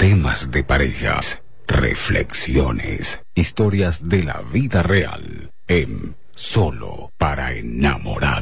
temas de parejas, reflexiones, historias de la vida real en Solo para enamorar.